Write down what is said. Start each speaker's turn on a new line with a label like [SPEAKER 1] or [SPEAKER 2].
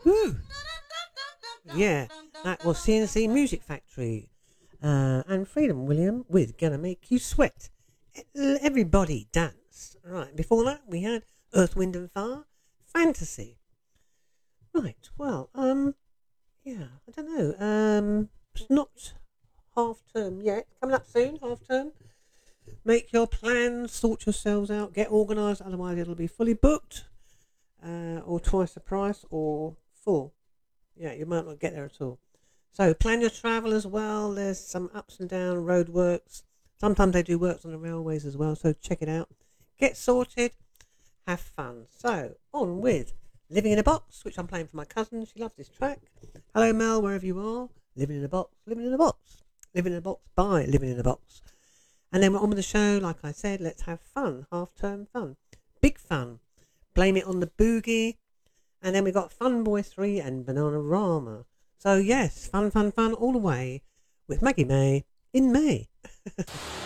[SPEAKER 1] Woo! Yeah, that was CNC Music Factory. And Freedom William with Gonna Make You Sweat. Everybody dance. Right, before that we had Earth, Wind and Fire, Fantasy. Right, well, yeah, I don't know. It's not half term yet. Coming up soon, half term. Make your plans, sort yourselves out, get organised, otherwise it'll be fully booked, or twice the price, or full. Yeah, you might not get there at all. So plan your travel as well. There's some ups and downs, road works. Sometimes they do works on the railways as well, so check it out. Get sorted, have fun. So, on with Living in a Box, which I'm playing for my cousin. She loves this track. Hello, Mel, wherever you are. Living in a Box, Living in a Box. Living in a Box by Living in a Box. And then we're on with the show. Like I said, let's have fun. Half-term fun. Big fun. Blame It on the Boogie. And then we got Fun Boy 3 and Bananarama. So, yes, fun, fun, fun all the way with Maggie May in May.